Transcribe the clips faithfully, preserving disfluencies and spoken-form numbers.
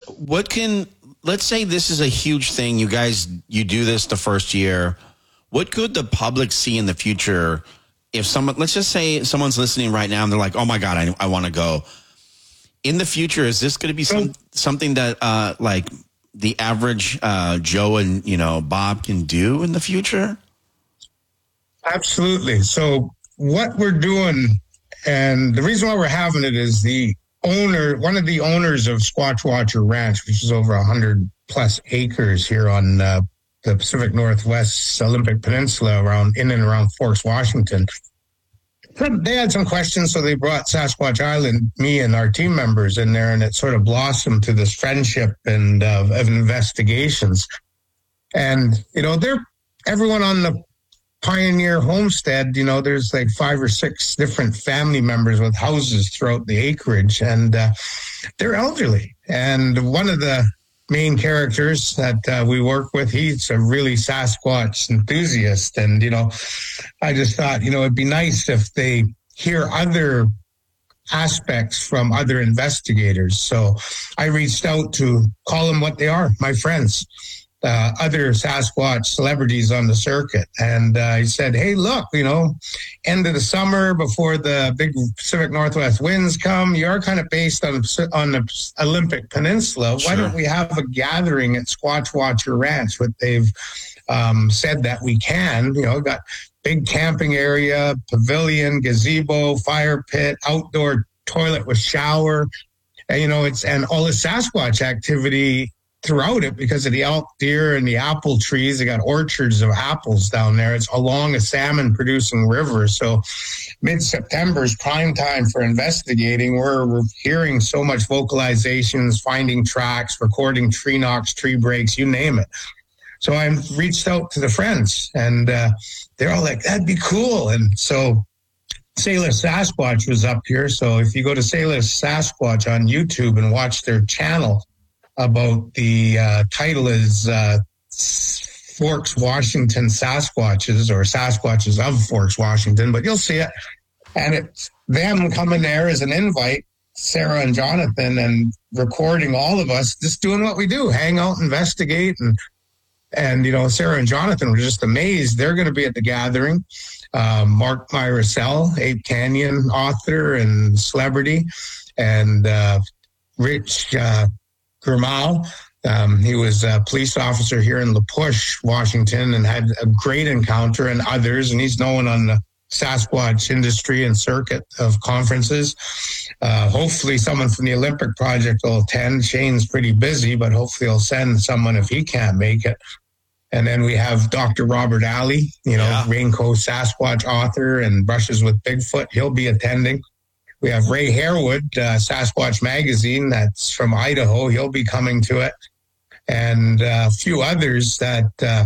what can, let's say this is a huge thing. You guys, you do this the first year. What could the public see in the future if someone, let's just say someone's listening right now and they're like, oh my God, I, I want to go. In the future, is this going to be some, something that uh, like the average uh, Joe and, you know, Bob can do in the future? Absolutely. So what we're doing, and the reason why we're having it is the owner, one of the owners of Squatch Watcher Ranch, which is over one hundred plus acres here on uh, the Pacific Northwest Olympic Peninsula, around in and around Forks, Washington. They had some questions, so they brought Sasquatch Island, me and our team members in there, and it sort of blossomed to this friendship and uh, of investigations. And, you know, they're everyone on the Pioneer Homestead, you know, there's like five or six different family members with houses throughout the acreage, and uh, they're elderly. And one of the main characters that uh, we work with, he's a really Sasquatch enthusiast. And, you know, I just thought, you know, it'd be nice if they hear other aspects from other investigators. So I reached out to call them what they are, my friends. Uh, other Sasquatch celebrities on the circuit. And uh, he said, hey, look, you know, end of the summer before the big Pacific Northwest winds come, you are kind of based on, on the Olympic Peninsula. Sure. Why don't we have a gathering at Squatch Watcher Ranch? What they've um, said that we can, you know, got big camping area, pavilion, gazebo, fire pit, outdoor toilet with shower. And, you know, it's, and all the Sasquatch activity throughout it because of the elk, deer, and the apple trees. They got orchards of apples down there. It's along a salmon-producing river. So mid-September is prime time for investigating. We're, we're hearing so much vocalizations, finding tracks, recording tree knocks, tree breaks, you name it. So I reached out to the friends, and uh, they're all like, that'd be cool. And so Sailor Sasquatch was up here. So if you go to Sailor Sasquatch on YouTube and watch their channel, about the uh, title is uh, Forks, Washington Sasquatches, or Sasquatches of Forks, Washington, but you'll see it. And it's them coming there as an invite, Sarah and Jonathan, and recording all of us, just doing what we do, hang out, investigate. And, and you know, Sarah and Jonathan were just amazed. They're going to be at the gathering. Um, Mark Myricell, Ape Canyon author and celebrity, and uh, Rich uh, Gurmao. Um, he was a police officer here in La Push, Washington, and had a great encounter, and others, and he's known on the Sasquatch industry and circuit of conferences. Uh, hopefully someone from the Olympic Project will attend. Shane's pretty busy, but hopefully he'll send someone if he can't make it. And then we have Doctor Robert Alley, you know, yeah. Raincoat Sasquatch author and Brushes with Bigfoot. He'll be attending. We have Ray Harewood, uh, Sasquatch Magazine, that's from Idaho. He'll be coming to it. And uh, a few others that uh,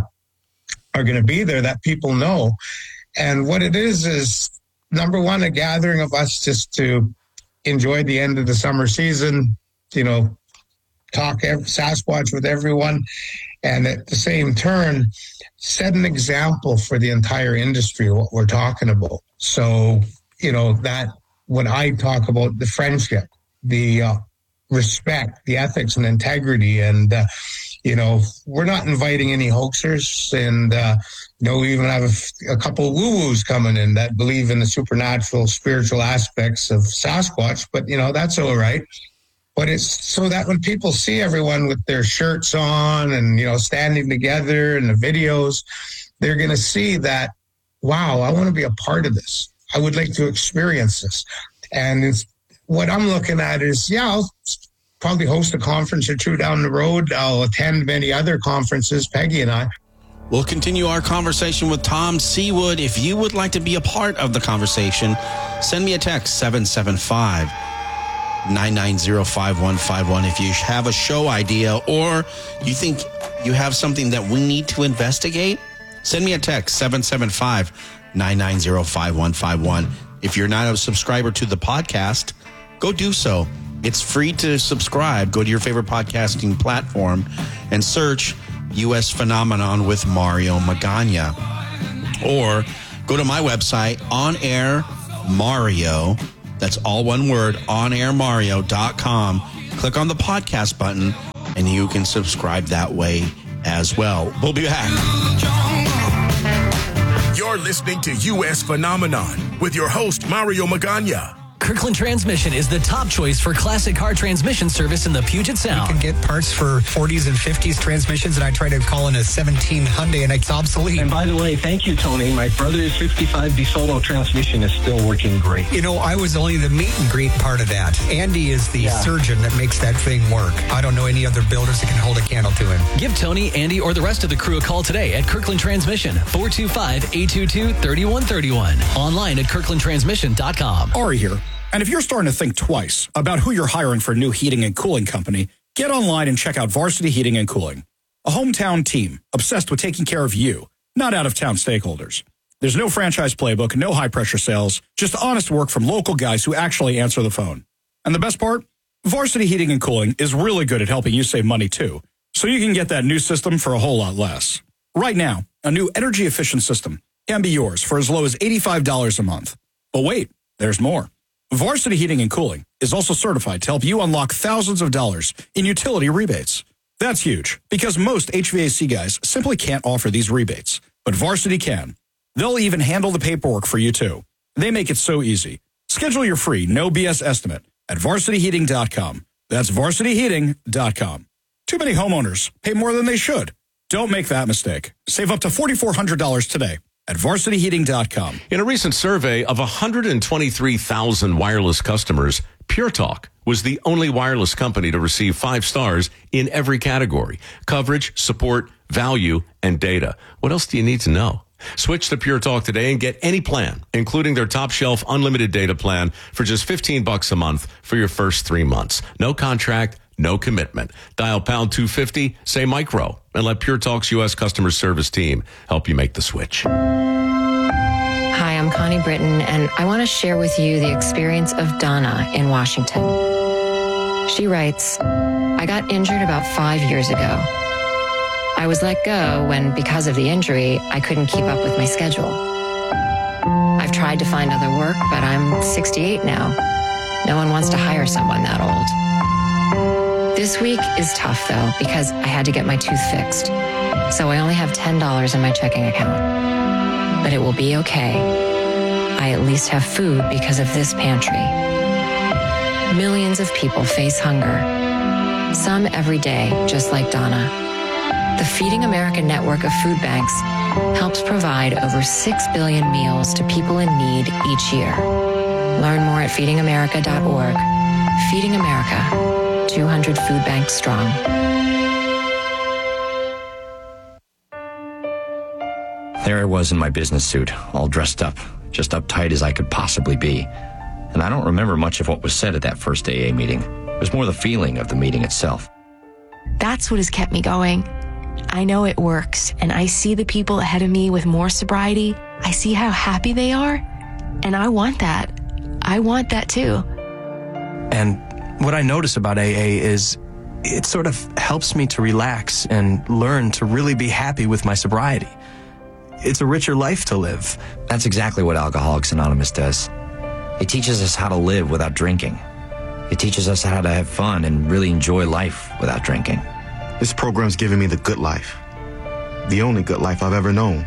are going to be there that people know. And what it is, is number one, a gathering of us just to enjoy the end of the summer season, you know, talk every, Sasquatch with everyone. And at the same turn, set an example for the entire industry, what we're talking about. So, you know, that when I talk about the friendship, the uh, respect, the ethics and integrity, and, uh, you know, we're not inviting any hoaxers. And, uh, you know, we even have a, a couple of woo-woos coming in that believe in the supernatural, spiritual aspects of Sasquatch, but, you know, that's all right. But it's so that when people see everyone with their shirts on and, you know, standing together in the videos, they're going to see that, wow, I want to be a part of this. I would like to experience this. And it's, what I'm looking at is, yeah, I'll probably host a conference or two down the road. I'll attend many other conferences, Peggy and I. We'll continue our conversation with Tom Seawood. If you would like to be a part of the conversation, send me a text, seven seven five, nine nine zero, five one five one. If you have a show idea or you think you have something that we need to investigate, send me a text, seven seven five, nine nine zero, five one five one. If you're not a subscriber to the podcast, go do so. It's free to subscribe. Go to your favorite podcasting platform and search U S Phenomenon with Mario Magana. Or go to my website, On Air Mario. That's all one word, on air mario dot com. Click on the podcast button. and you can subscribe that way as well. We'll be back. You're listening to U S Phenomenon with your host, Mario Magana. Kirkland Transmission is the top choice for classic car transmission service in the Puget Sound. You can get parts for forties and fifties transmissions, and I tried to call in a seventeen Hyundai, and it's obsolete. And by the way, thank you, Tony. My brother's fifty-five DeSoto transmission is still working great. You know, I was only the meet and greet part of that. Andy is the yeah. surgeon that makes that thing work. I don't know any other builders that can hold a candle to him. Give Tony, Andy, or the rest of the crew a call today at Kirkland Transmission, four two five, eight two two, three one three one. Online at kirkland transmission dot com. Ari here. And if you're starting to think twice about who you're hiring for a new heating and cooling company, get online and check out Varsity Heating and Cooling. A hometown team obsessed with taking care of you, not out-of-town stakeholders. There's no franchise playbook, no high-pressure sales, just honest work from local guys who actually answer the phone. And the best part? Varsity Heating and Cooling is really good at helping you save money, too, so you can get that new system for a whole lot less. Right now, a new energy-efficient system can be yours for as low as eighty-five dollars a month. But wait, there's more. Varsity Heating and Cooling is also certified to help you unlock thousands of dollars in utility rebates. That's huge, because most H V A C guys simply can't offer these rebates, but Varsity can. They'll even handle the paperwork for you, too. They make it so easy. Schedule your free, no B S estimate at varsity heating dot com. That's varsity heating dot com. Too many homeowners pay more than they should. Don't make that mistake. Save up to four thousand four hundred dollars today at varsity heating dot com. In a recent survey of one hundred twenty-three thousand wireless customers, Pure Talk was the only wireless company to receive five stars in every category: coverage, support, value, and data. What else do you need to know? Switch to Pure Talk today and get any plan, including their top shelf unlimited data plan for just fifteen bucks a month for your first three months. No contract, no commitment. Dial pound two fifty, say micro, and let Pure Talk's U S customer service team help you make the switch. Hi, I'm Connie Britton, and I want to share with you the experience of Donna in Washington. She writes, I got injured about five years ago. I was let go when, because of the injury, I couldn't keep up with my schedule. I've tried to find other work, but I'm sixty-eight now. No one wants to hire someone that old. This week is tough, though, because I had to get my tooth fixed. So I only have ten dollars in my checking account. But it will be okay. I at least have food because of this pantry. Millions of people face hunger. Some every day, just like Donna. The Feeding America network of food banks helps provide over six billion meals to people in need each year. Learn more at feeding america dot org. Feeding America, two hundred food banks strong. There I was in my business suit, all dressed up, just uptight as I could possibly be. And I don't remember much of what was said at that first A A meeting. It was more the feeling of the meeting itself. That's what has kept me going. I know it works, and I see the people ahead of me with more sobriety. I see how happy they are, and I want that. I want that too. And what I notice about A A is it sort of helps me to relax and learn to really be happy with my sobriety. It's a richer life to live. That's exactly what Alcoholics Anonymous does. It teaches us how to live without drinking. It teaches us how to have fun and really enjoy life without drinking. This program's given me the good life. The only good life I've ever known.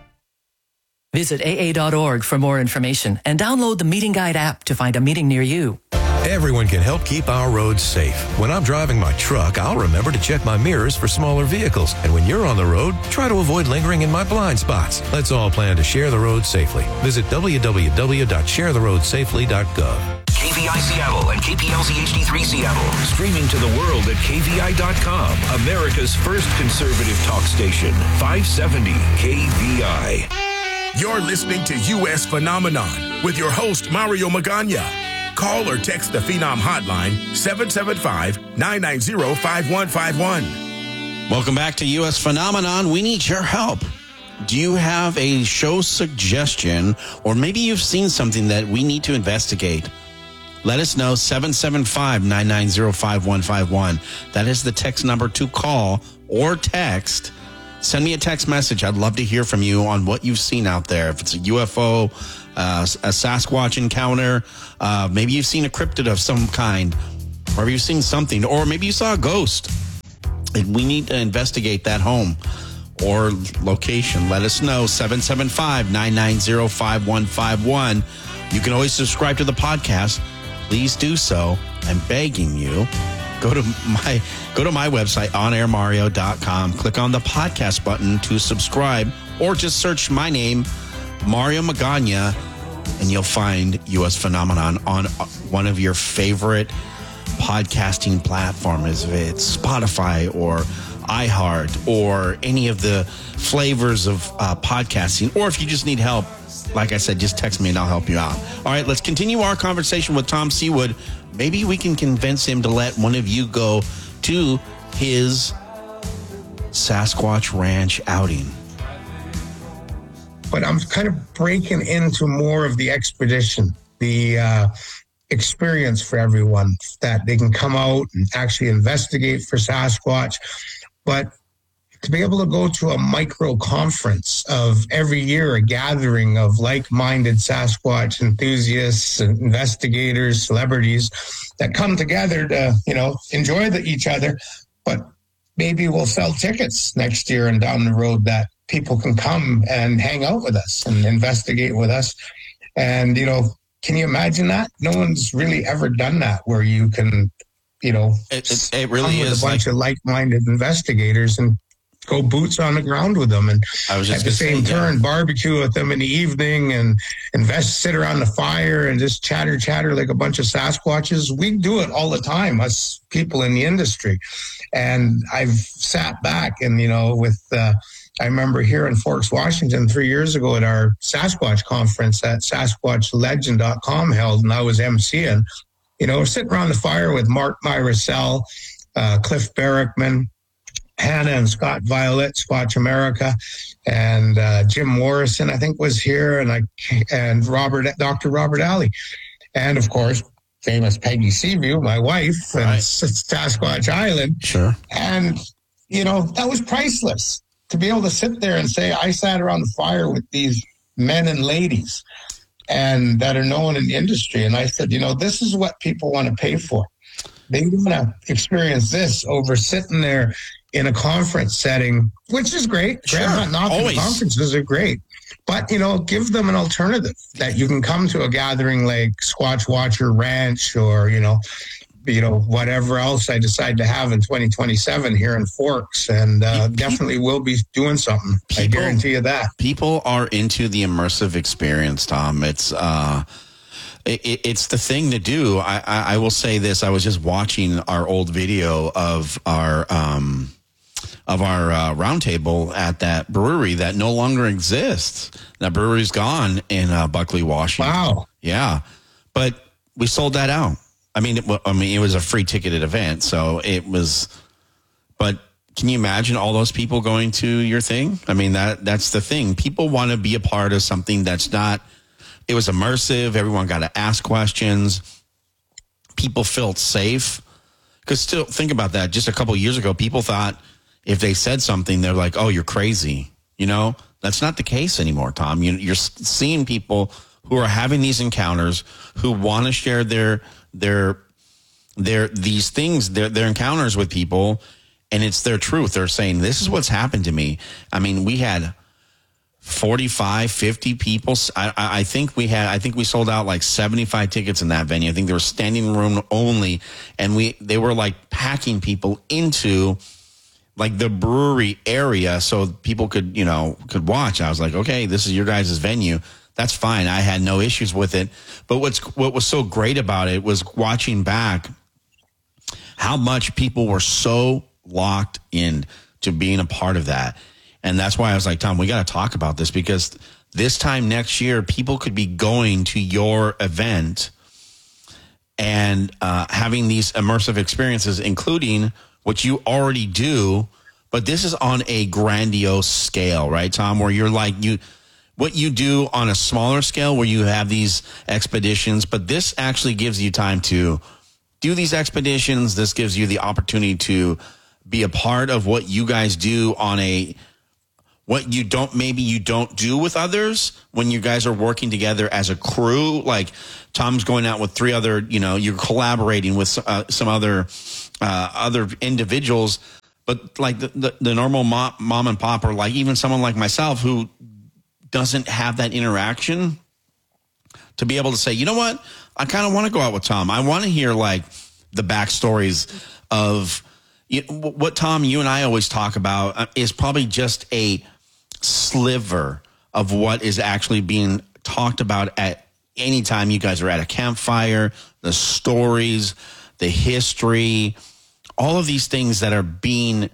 Visit A A dot org for more information and download the Meeting Guide app to find a meeting near you. Everyone can help keep our roads safe. When I'm driving my truck, I'll remember to check my mirrors for smaller vehicles. And when you're on the road, try to avoid lingering in my blind spots. Let's all plan to share the road safely. Visit w w w dot share the road safely dot gov. K V I Seattle and K P L Z H D three Seattle. Streaming to the world at K V I dot com. America's first conservative talk station. five seventy K V I. You're listening to U S Phenomenon with your host, Mario Magana. Call or text the Phenom hotline, seven seven five, nine nine zero, five one five one. Welcome back to U S Phenomenon. We need your help. Do you have a show suggestion, or maybe you've seen something that we need to investigate? Let us know, seven seven five, nine nine zero, five one five one. That is the text number to call or text. Send me a text message. I'd love to hear from you on what you've seen out there. If it's a U F O, uh, a Sasquatch encounter, uh, maybe you've seen a cryptid of some kind, or you've seen something, or maybe you saw a ghost. we need to investigate that home or location. Let us know. seven seven five, nine nine zero, five one five one. You can always subscribe to the podcast. Please do so. I'm begging you. Go to my go to my website, on air mario dot com. Click on the podcast button to subscribe, or just search my name, Mario Magana, and you'll find U S Phenomenon on one of your favorite podcasting platforms, if it's Spotify or iHeart or any of the flavors of uh, podcasting. Or if you just need help, like I said, just text me and I'll help you out. All right, let's continue our conversation with Tom Seawood. Maybe we can convince him to let one of you go to his Sasquatch Ranch outing. But I'm kind of breaking into more of the expedition, the uh, experience for everyone, that they can come out and actually investigate for Sasquatch. But to be able to go to a micro conference of every year, a gathering of like-minded Sasquatch enthusiasts and investigators, celebrities that come together to, you know, enjoy the, each other. But maybe we'll sell tickets next year and down the road that people can come and hang out with us and investigate with us. And, you know, can you imagine that? No one's really ever done that, where you can, you know, it, it, it really come with is a bunch like, of like-minded investigators and go boots on the ground with them, and I was just at the same say, turn yeah. barbecue with them in the evening and invest, sit around the fire and just chatter, chatter like a bunch of Sasquatches. We do it all the time, us people in the industry. And I've sat back and, you know, with, uh, I remember here in Forks, Washington, three years ago at our Sasquatch conference that Sasquatch Legend dot com held, and I was emceeing, you know, sitting around the fire with Mark Myricel, uh, Cliff Barrickman, Hannah and Scott Violet, Squatch America, and uh, Jim Morrison, I think, was here, and I and Robert, Doctor Robert Alley, and of course, famous Peggy Seaview, my wife, and right. Sasquatch Island. Sure. And, you know, that was priceless to be able to sit there and say, I sat around the fire with these men and ladies and that are known in the industry. And I said, you know, this is what people want to pay for. They want to experience this over sitting there in a conference setting, which is great. Sure, I'm not knocking always. Conferences are great. But, you know, give them an alternative that you can come to a gathering like Squatch Watcher Ranch or, you know, you know, whatever else I decide to have in twenty twenty-seven here in Forks. And uh, people, definitely will be doing something. People, I guarantee you that. People are into the immersive experience, Tom. It's, uh, it, it's the thing to do. I, I, I will say this. I was just watching our old video of our, um, of our uh, roundtable at that brewery that no longer exists. That brewery's gone in uh, Buckley, Washington. Wow. Yeah. But we sold that out. I mean, it, I mean, it was a free ticketed event, so it was, but can you imagine all those people going to your thing? I mean, that that's the thing. People want to be a part of something that's not, it was immersive. Everyone got to ask questions. People felt safe. Because still, think about that. Just a couple of years ago, people thought if they said something, they're like, oh, you're crazy. You know, that's not the case anymore, Tom. You, you're seeing people who are having these encounters, who want to share their, their, their, these things, their, their encounters with people. And it's their truth. They're saying, this is what's happened to me. I mean, we had forty-five, fifty people. I, I think we had, I think we sold out like seventy-five tickets in that venue. I think they were standing room only. And we, they were like packing people into like the brewery area so people could, you know, could watch. I was like, okay, this is your guys' venue. That's fine. I had no issues with it. But what's, what was so great about it was watching back how much people were so locked in to being a part of that. And that's why I was like, Tom, we got to talk about this, because this time next year, people could be going to your event and uh, having these immersive experiences, including what you already do. But this is on a grandiose scale, right, Tom, where you're like, you, what you do on a smaller scale where you have these expeditions, but this actually gives you time to do these expeditions. This gives you the opportunity to be a part of what you guys do on a, what you don't, maybe you don't do with others when you guys are working together as a crew. Like Tom's going out with three other, you know, you're collaborating with uh, some other, uh, other individuals. But like the, the, the normal mom, mom and pop, or like even someone like myself who doesn't have that interaction, to be able to say, you know what, I kind of want to go out with Tom. I want to hear like the backstories of you, what Tom, you and I always talk about is probably just a sliver of what is actually being talked about at any time you guys are at a campfire, the stories, the history, all of these things that are being,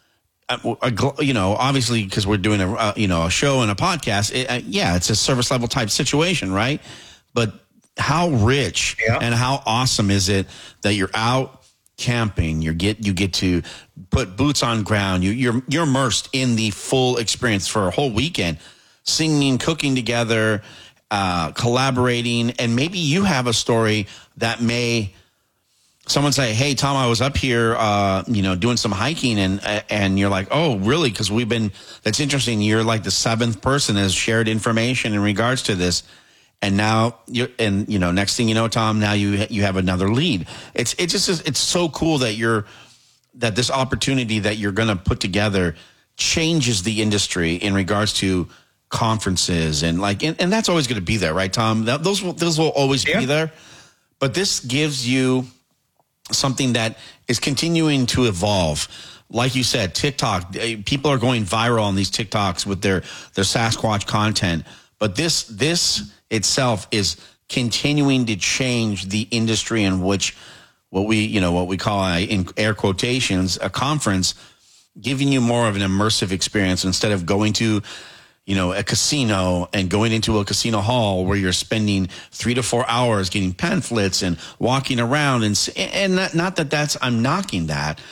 you know, obviously because we're doing a, uh, you know, a show and a podcast. It, uh, yeah, it's a service level type situation, right? But how rich yeah. and how awesome is it that you're out camping? You get you get to put boots on ground. You, you're you're immersed in the full experience for a whole weekend, singing, cooking together, uh, collaborating, and maybe you have a story that may. Someone say, "Hey, Tom, I was up here, uh, you know, doing some hiking," and and you're like, "Oh, really?" Because we've been. That's interesting. You're like the seventh person has shared information in regards to this, and now you and you know, next thing you know, Tom, now you you have another lead. It's it just it's so cool that you're that this opportunity that you're going to put together changes the industry in regards to conferences and like, and, and that's always going to be there, right, Tom? That, those will, those will always yeah. be there, but this gives you something that is continuing to evolve. Like you said, TikTok, people are going viral on these TikToks with their, their Sasquatch content. But this, this itself is continuing to change the industry in which what we, you know, what we call a, in air quotations, a conference, giving you more of an immersive experience instead of going to, you know, a casino and going into a casino hall where you're spending three to four hours getting pamphlets and walking around. And, and not, not that that's, I'm knocking that,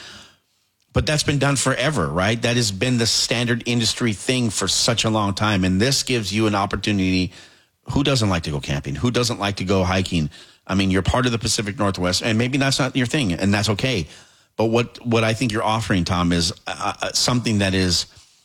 but that's been done forever, right? That has been the standard industry thing for such a long time. And this gives you an opportunity. Who doesn't like to go camping? Who doesn't like to go hiking? I mean, you're part of the Pacific Northwest, and maybe that's not your thing, and that's okay. But what, what I think you're offering, Tom, is uh, something that is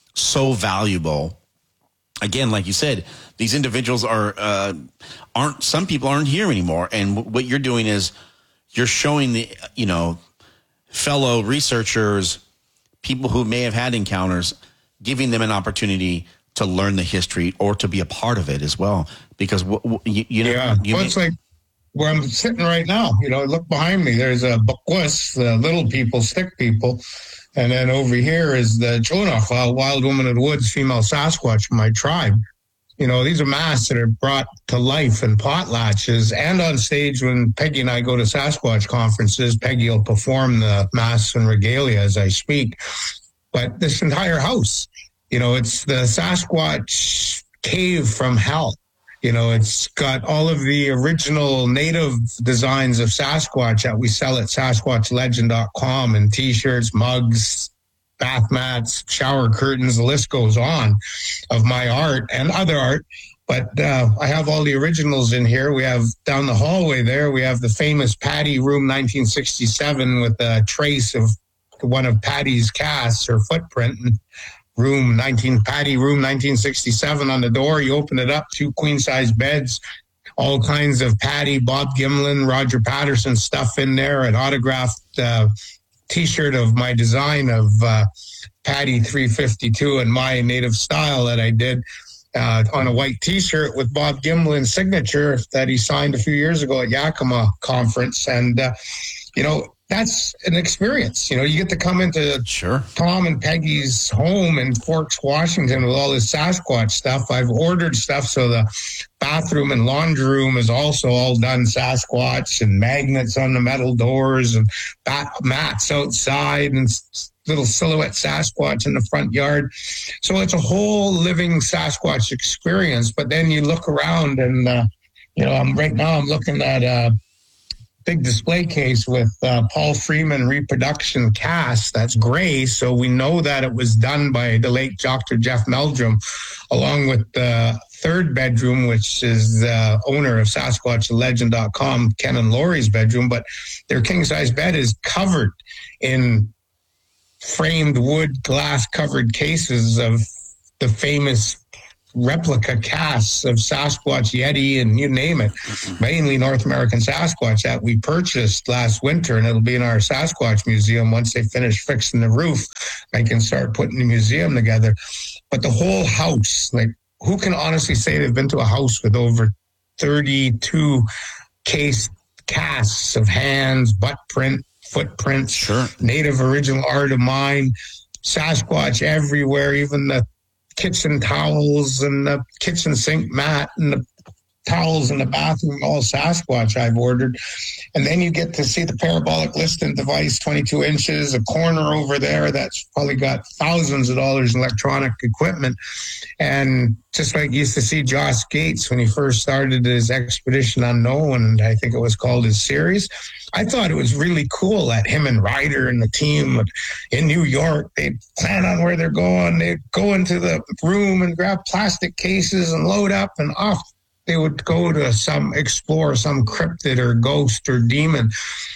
so valuable. Again, like you said, these individuals are uh, aren't. Some people aren't here anymore, and w- what you're doing is you're showing the you know fellow researchers, people who may have had encounters, giving them an opportunity to learn the history or to be a part of it as well. Because w- w- you, you know, yeah, you well, may- it's like where I'm sitting right now. You know, look behind me. There's a Bukwus, the little people, stick people. And then over here is the Chonach, uh, Wild Woman of the Woods, female Sasquatch from my tribe. You know, these are masks that are brought to life in potlatches and on stage when Peggy and I go to Sasquatch conferences. Peggy will perform the masks and regalia as I speak. But this entire house, you know, it's the Sasquatch cave from hell. You know, it's got all of the original native designs of Sasquatch that we sell at Sasquatch Legend dot com and T-shirts, mugs, bath mats, shower curtains, the list goes on of my art and other art. But uh, I have all the originals in here. We have down the hallway there, we have the famous Patty Room nineteen sixty-seven with a trace of one of Patty's casts, her footprint. And Room nineteen, Patty Room nineteen sixty-seven on the door. You open it up, two queen size beds, all kinds of Patty, Bob Gimlin, Roger Patterson stuff in there, an autographed uh, T-shirt of my design of uh, Patty three fifty-two in my native style that I did uh, on a white T-shirt with Bob Gimlin's signature that he signed a few years ago at Yakima conference. And, uh, you know, that's an experience. You know, you get to come into sure. Tom and Peggy's home in Forks, Washington with all this Sasquatch stuff. I've ordered stuff, so the bathroom and laundry room is also all done Sasquatch, and magnets on the metal doors and bat- mats outside and little silhouette Sasquatch in the front yard. So it's a whole living Sasquatch experience. But then you look around and, uh, you know, I'm right now I'm looking at uh big display case with uh, Paul Freeman reproduction cast. That's gray, so we know that it was done by the late Doctor Jeff Meldrum, along with the third bedroom, which is the owner of Sasquatch Legend dot com, Ken and Lori's bedroom. But their king-size bed is covered in framed wood glass-covered cases of the famous replica casts of Sasquatch, Yeti, and you name it, mainly North American Sasquatch that we purchased last winter, and it'll be in our Sasquatch museum once they finish fixing the roof. I can start putting the museum together. But the whole house, like, who can honestly say they've been to a house with over thirty-two case casts of hands, butt print, footprints, sure. native original art of mine, Sasquatch everywhere, even the kitchen towels and the kitchen sink mat and the towels in the bathroom, all Sasquatch I've ordered. And then you get to see the parabolic listing device, twenty-two inches, a corner over there that's probably got thousands of dollars in electronic equipment. And just like you used to see Josh Gates when he first started his Expedition Unknown, I think it was called his series, I thought it was really cool that him and Ryder and the team in New York, they'd plan on where they're going. They'd go into the room and grab plastic cases and load up and off. They would go to some explore some cryptid or ghost or demon.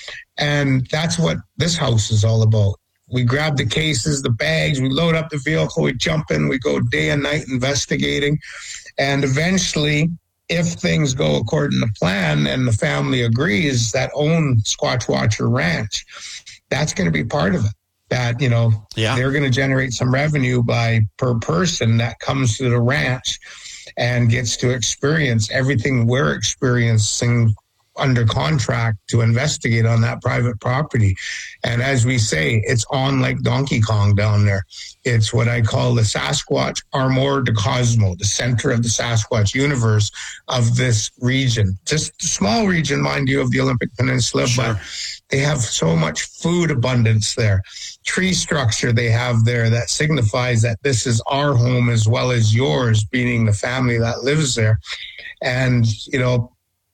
And that's what this house is all about. We grab the cases, the bags, we load up the vehicle, we jump in, we go day and night investigating. And eventually, if things go according to plan and the family agrees that own Squatch Watcher Ranch, that's going to be part of it. That, you know, yeah. they're going to generate some revenue by per person that comes to the ranch and gets to experience everything we're experiencing under contract to investigate on that private property. And as we say, it's on like Donkey Kong down there. It's what I call the Sasquatch Armor de Cosmo, the center of the Sasquatch universe of this region. Just a small region, mind you, of the Olympic Peninsula, sure. but they have so much food abundance there. Tree structure they have there that signifies that this is our home as well as yours, being the family that lives there. And, you know,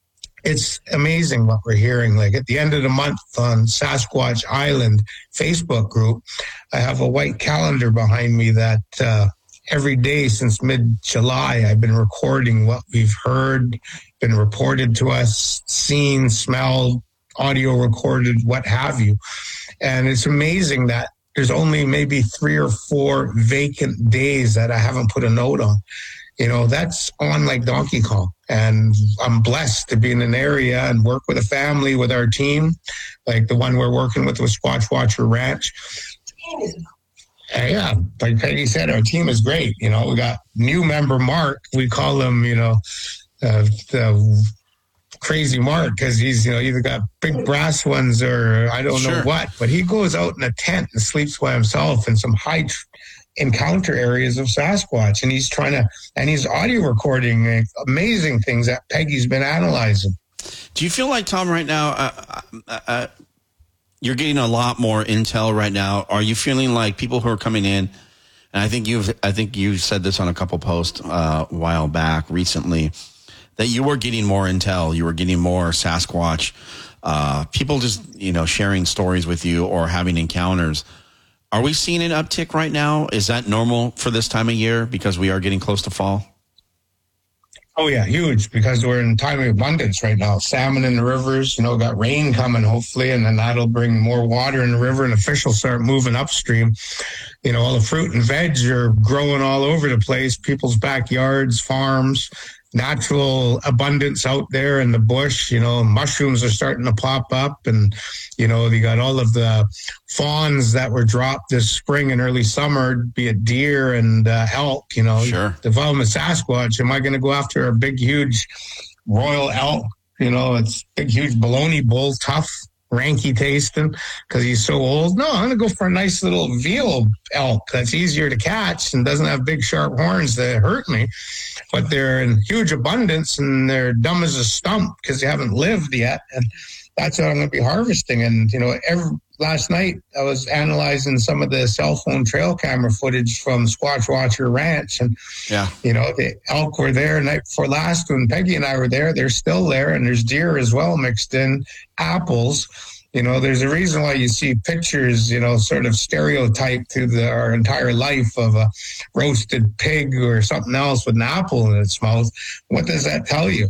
it's amazing what we're hearing. Like at the end of the month on Sasquatch Island Facebook group, I have a white calendar behind me that uh, every day since mid-July, I've been recording what we've heard, been reported to us, seen, smelled, audio recorded, what have you. And it's amazing that there's only maybe three or four vacant days that I haven't put a note on. You know, that's on like Donkey Kong. And I'm blessed to be in an area and work with a family, with our team, like the one we're working with with Squatch Watcher Ranch. Uh, yeah, like Peggy said, our team is great. You know, we got new member Mark. We call him, you know, uh, the Crazy Mark because he's, you know, either got big brass ones or I don't sure. know what. But he goes out in a tent and sleeps by himself in some high tr- encounter areas of Sasquatch, and he's trying to, and he's audio recording amazing things that Peggy's been analyzing. Do you feel like, Tom, right now, uh, uh, uh, you're getting a lot more intel right now? Are you feeling like people who are coming in, and I think you've, I think you said this on a couple posts uh, a while back recently, that you were getting more intel, you were getting more Sasquatch, uh, people just, you know, sharing stories with you or having encounters. Are we seeing an uptick right now? Is that normal for this time of year because we are getting close to fall? Oh, yeah, huge, because we're in time of abundance right now. Salmon in the rivers, you know, got rain coming, hopefully, and then that'll bring more water in the river, and the fish will start moving upstream. You know, all the fruit and veg are growing all over the place, people's backyards, farms, natural abundance out there in the bush. You know, mushrooms are starting to pop up, and, you know, you got all of the fawns that were dropped this spring and early summer, be it deer and uh, elk. You know, sure. If I'm a Sasquatch, am I going to go after a big, huge royal elk? You know, it's big, huge baloney bull, tough, ranky tasting because he's so old. No, I'm going to go for a nice little veal elk that's easier to catch and doesn't have big, sharp horns that hurt me. But they're in huge abundance and they're dumb as a stump because they haven't lived yet. And that's what I'm going to be harvesting. And, you know, every last night I was analyzing some of the cell phone trail camera footage from Squatch Watcher Ranch. And, yeah, you know, the elk were there night before last when Peggy and I were there. They're still there. And there's deer as well mixed in, apples. You know, there's a reason why you see pictures, you know, sort of stereotyped through the, our entire life of a roasted pig or something else with an apple in its mouth. What does that tell you?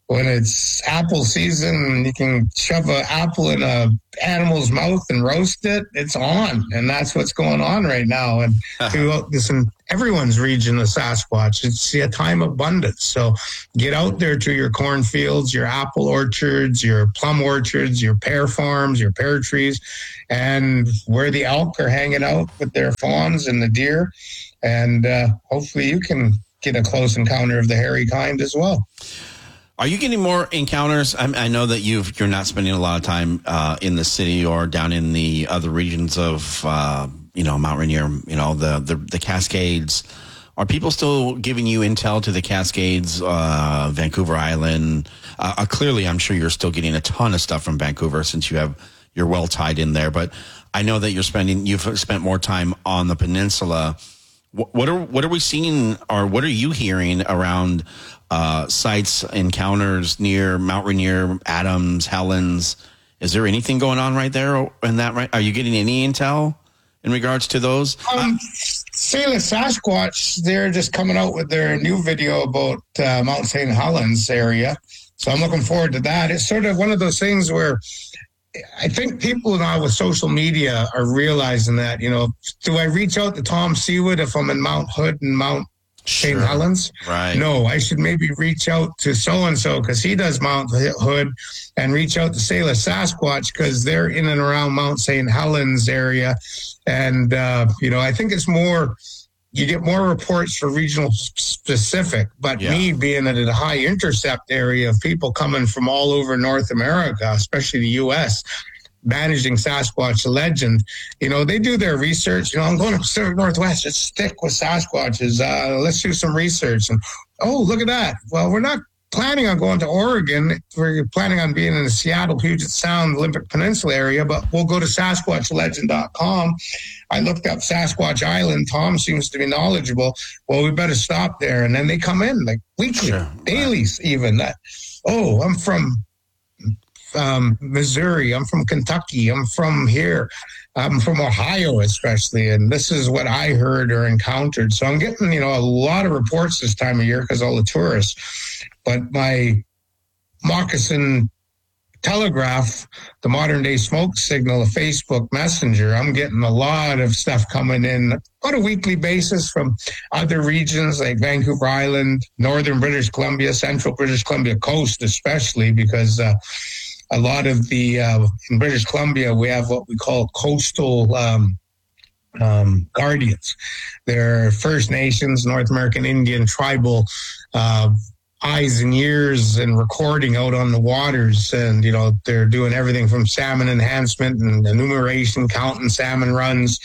when it's apple season, you can shove an apple in a animal's mouth and roast it. It's on, and that's what's going on right now. And throughout this, in everyone's region of Sasquatch, it's a time of abundance. So get out there to your cornfields, your apple orchards, your plum orchards, your pear farms, your pear trees, and where the elk are hanging out with their fawns and the deer. And uh, hopefully you can get a close encounter of the hairy kind as well. Are you getting more encounters? I, I know that you've, you're not spending a lot of time uh, in the city or down in the other regions of, uh, you know, Mount Rainier, you know, the, the, the Cascades. Are people still giving you intel to the Cascades, uh, Vancouver Island? Uh, uh, clearly, I'm sure you're still getting a ton of stuff from Vancouver since you have, you're well tied in there. But I know that you're spending, you've spent more time on the peninsula. What, what are, what are we seeing, or what are you hearing around Uh, sites, encounters near Mount Rainier, Adams, Helens? Is there anything going on right there in that? Right? Are you getting any intel in regards to those? Um, Sailor Sasquatch, they're just coming out with their new video about uh, Mount Saint Helens area. So I'm looking forward to that. It's sort of one of those things where I think people now with social media are realizing that, you know, do I reach out to Tom Seawood if I'm in Mount Hood and Mount Saint Sure. Helens? Right. No, I should maybe reach out to so-and-so because he does Mount Hood, and reach out to Sailor Sasquatch because they're in and around Mount Saint Helens area. And, uh, you know, I think it's more, you get more reports for regional specific, but Yeah. me being at a high intercept area of people coming from all over North America, especially the U S, managing Sasquatch Legend, you know, they do their research. You know, I'm going to Pacific Northwest. Let's stick with Sasquatches. Uh, let's do some research. And, oh, look at that. Well, we're not planning on going to Oregon. We're planning on being in the Seattle, Puget Sound, Olympic Peninsula area, but we'll go to Sasquatch Legend dot com. I looked up Sasquatch Island. Tom seems to be knowledgeable. Well, we better stop there. And then they come in like weekly, Sure. dailies even. That, oh, I'm from Um, Missouri, I'm from Kentucky, I'm from here, I'm from Ohio especially, and this is what I heard or encountered. So I'm getting, you know, a lot of reports this time of year because all the tourists. But my Moccasin Telegraph, the modern day smoke signal, a Facebook Messenger, I'm getting a lot of stuff coming in on a weekly basis from other regions like Vancouver Island, northern British Columbia, central British Columbia coast especially, because uh, a lot of the, uh, in British Columbia, we have what we call coastal um, um, guardians. They're First Nations, North American Indian, tribal uh, eyes and ears and recording out on the waters. And, you know, they're doing everything from salmon enhancement and enumeration, counting salmon runs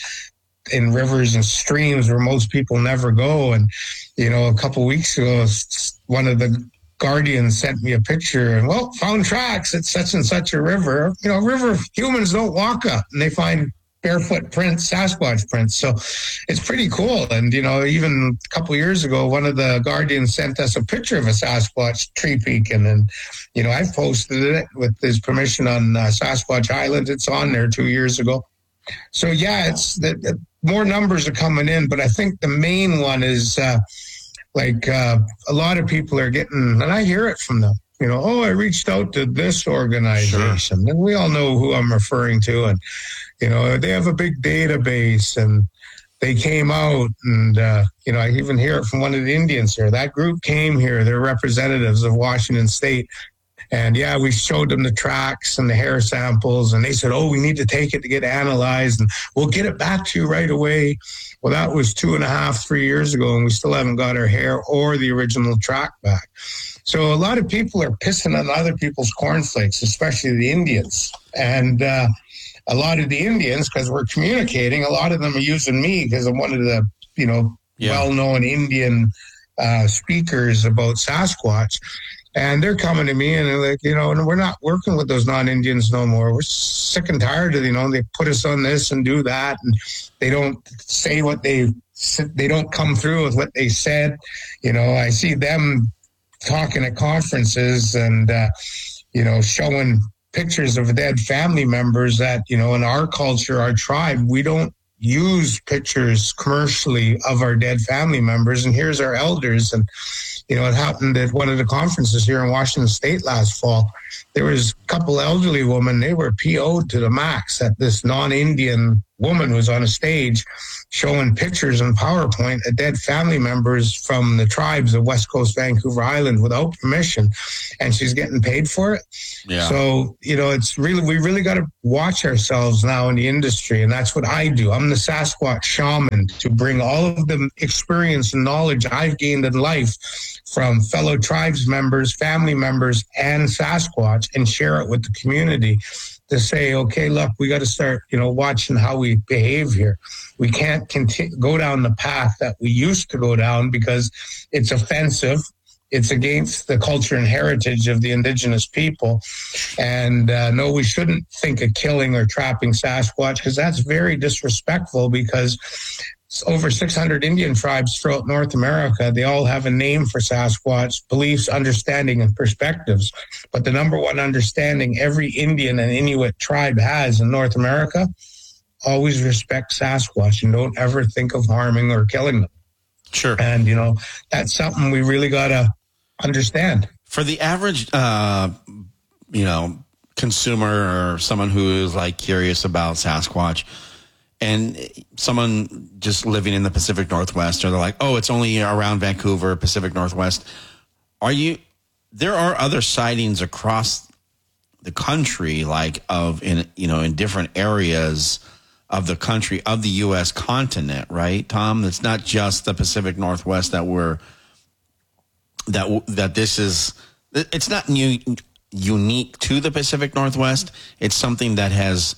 in rivers and streams where most people never go. And, you know, a couple of weeks ago, one of the Guardian sent me a picture and, well, found tracks at such and such a river. You know, river humans don't walk up, and they find barefoot prints, Sasquatch prints. So it's pretty cool. And, you know, even a couple of years ago, one of the Guardians sent us a picture of a Sasquatch tree peaking. And, you know, I posted it with his permission on uh, Sasquatch Island. It's on there two years ago. So, yeah, it's the, the more numbers are coming in. But I think the main one is, uh, Like uh, a lot of people are getting, and I hear it from them, you know, oh, I reached out to this organization. Sure. And we all know who I'm referring to. And, you know, they have a big database and they came out and, uh, you know, I even hear it from one of the Indians here. That group came here. They're representatives of Washington State. And, yeah, we showed them the tracks and the hair samples. And they said, oh, we need to take it to get analyzed. And we'll get it back to you right away. Well, that was two and a half, three years ago, and we still haven't got our hair or the original track back. So a lot of people are pissing on other people's cornflakes, especially the Indians. And uh, a lot of the Indians, because we're communicating, a lot of them are using me because I'm one of the, you know, yeah. well-known Indian uh, speakers about Sasquatch. And they're coming to me and they're like, you know, and we're not working with those non-Indians no more. We're sick and tired of, you know, they put us on this and do that. And they don't say what they, they don't come through with what they said. You know, I see them talking at conferences and, uh, you know, showing pictures of dead family members that, you know, in our culture, our tribe, we don't use pictures commercially of our dead family members. And here's our elders. And, you know, it happened at one of the conferences here in Washington State last fall. There was a couple elderly women. They were P O'd to the max at this non-Indian woman who was on a stage showing pictures on PowerPoint of dead family members from the tribes of West Coast Vancouver Island without permission, and she's getting paid for it. Yeah. So, you know, it's really, we really got to watch ourselves now in the industry, and that's what I do. I'm the Sasquatch shaman to bring all of the experience and knowledge I've gained in life from fellow tribes members, family members, and Sasquatch, and share it with the community to say, okay, look, we got to start, you know, watching how we behave here. We can't continue, go down the path that we used to go down because it's offensive. It's against the culture and heritage of the Indigenous people. And uh, no, we shouldn't think of killing or trapping Sasquatch, because that's very disrespectful, because over six hundred Indian tribes throughout North America, they all have a name for Sasquatch, beliefs, understanding, and perspectives. But the number one understanding every Indian and Inuit tribe has in North America, always respect Sasquatch and don't ever think of harming or killing them. Sure. And, you know, that's something we really got to understand. For the average, uh, you know, consumer or someone who is like curious about Sasquatch, and someone just living in the Pacific Northwest, or they're like, oh, it's only around Vancouver, Pacific Northwest. Are you, there are other sightings across the country, like of, in, you know, in different areas of the country, of the U S continent, right, Tom? It's not just the Pacific Northwest that we're, that, that this is, it's not new, unique to the Pacific Northwest. It's something that has,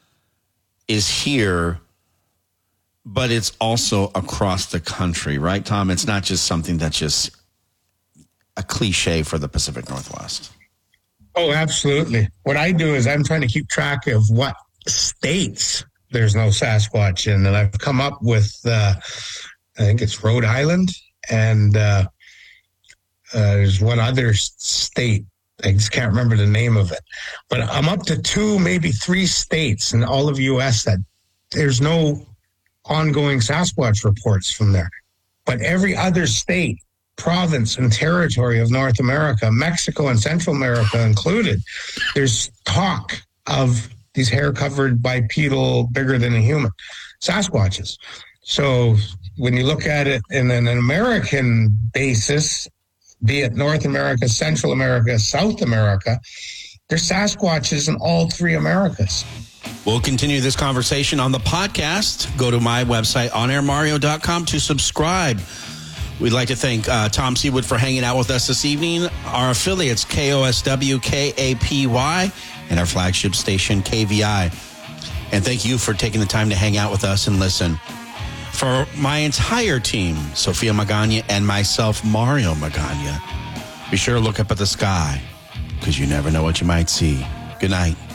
is here, but it's also across the country, right, Tom? It's not just something that's just a cliche for the Pacific Northwest. Oh, absolutely. What I do is I'm trying to keep track of what states there's no Sasquatch in, and I've come up with, uh, I think it's Rhode Island, and uh, uh, there's one other state. I just can't remember the name of it. But I'm up to two, maybe three states in all of U S that there's no ongoing Sasquatch reports from there. But every other state, province, and territory of North America, Mexico and Central America included, there's talk of these hair-covered bipedal, bigger than a human Sasquatches. So when you look at it in an American basis, be it North America, Central America, South America, there's Sasquatches in all three Americas. We'll continue this conversation on the podcast. Go to my website, on air mario dot com, to subscribe. We'd like to thank uh, Tom Seawood for hanging out with us this evening, our affiliates, K O S W, K A P Y, and our flagship station, K V I. And thank you for taking the time to hang out with us and listen. For my entire team, Sophia Magana and myself, Mario Magana, be sure to look up at the sky, because you never know what you might see. Good night.